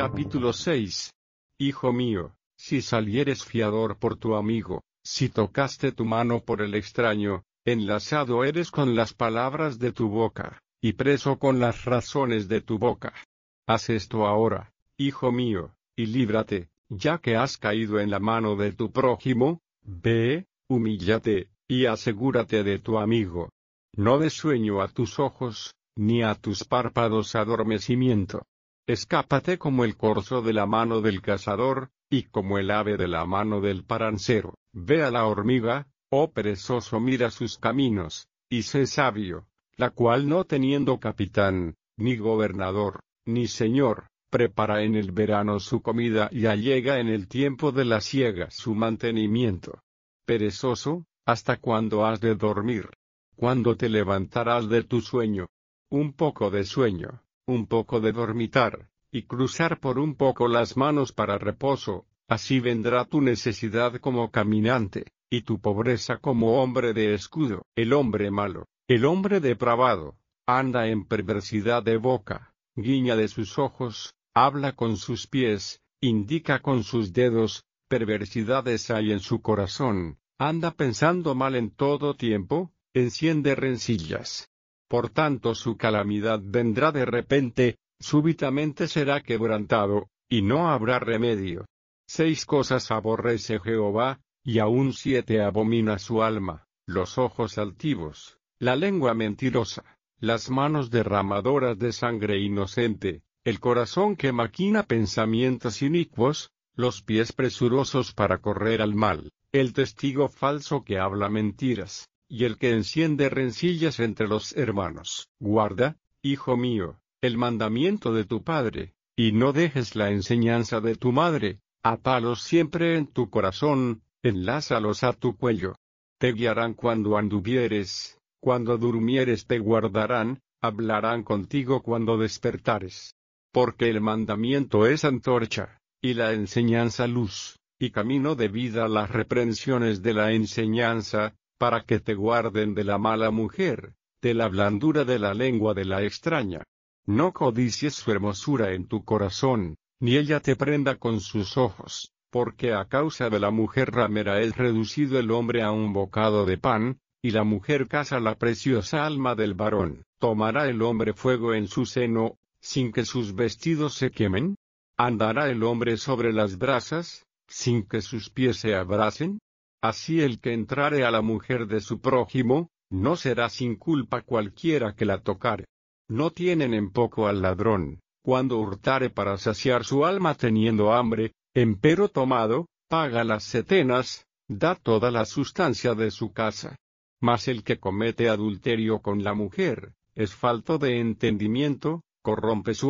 Capítulo 6. Hijo mío, si salieres fiador por tu amigo, si tocaste tu mano por el extraño, enlazado eres con las palabras de tu boca, y preso con las razones de tu boca. Haz esto ahora, hijo mío, y líbrate, ya que has caído en la mano de tu prójimo. Ve, humíllate, y asegúrate de tu amigo. No des sueño a tus ojos, ni a tus párpados adormecimiento. Escápate como el corzo de la mano del cazador, y como el ave de la mano del parancero. Ve a la hormiga, oh perezoso, mira sus caminos, y sé sabio, la cual no teniendo capitán, ni gobernador, ni señor, prepara en el verano su comida y allega en el tiempo de la siega su mantenimiento. Perezoso, ¿hasta cuándo has de dormir? ¿Cuándo te levantarás de tu sueño? Un poco de sueño, un poco de dormitar, y cruzar por un poco las manos para reposo, así vendrá tu necesidad como caminante, y tu pobreza como hombre de escudo. El hombre malo, el hombre depravado, anda en perversidad de boca, guiña de sus ojos, habla con sus pies, indica con sus dedos, perversidades hay en su corazón, anda pensando mal en todo tiempo, enciende rencillas. Por tanto su calamidad vendrá de repente, súbitamente será quebrantado, y no habrá remedio. 6 cosas aborrece Jehová, y aún 7 abomina su alma: los ojos altivos, la lengua mentirosa, las manos derramadoras de sangre inocente, el corazón que maquina pensamientos inicuos, los pies presurosos para correr al mal, el testigo falso que habla mentiras, y el que enciende rencillas entre los hermanos. Guarda, hijo mío, el mandamiento de tu padre, y no dejes la enseñanza de tu madre. Atalos siempre en tu corazón, enlázalos a tu cuello. Te guiarán cuando anduvieres, cuando durmieres te guardarán, hablarán contigo cuando despertares. Porque el mandamiento es antorcha, y la enseñanza luz, y camino de vida las reprensiones de la enseñanza, para que te guarden de la mala mujer, de la blandura de la lengua de la extraña. No codicies su hermosura en tu corazón, ni ella te prenda con sus ojos, porque a causa de la mujer ramera es reducido el hombre a un bocado de pan, y la mujer caza la preciosa alma del varón. ¿Tomará el hombre fuego en su seno, sin que sus vestidos se quemen? ¿Andará el hombre sobre las brasas, sin que sus pies se abrasen? Así el que entrare a la mujer de su prójimo, no será sin culpa cualquiera que la tocare. No tienen en poco al ladrón, cuando hurtare para saciar su alma teniendo hambre, empero tomado, paga las setenas, da toda la sustancia de su casa. Mas el que comete adulterio con la mujer, es falto de entendimiento, corrompe su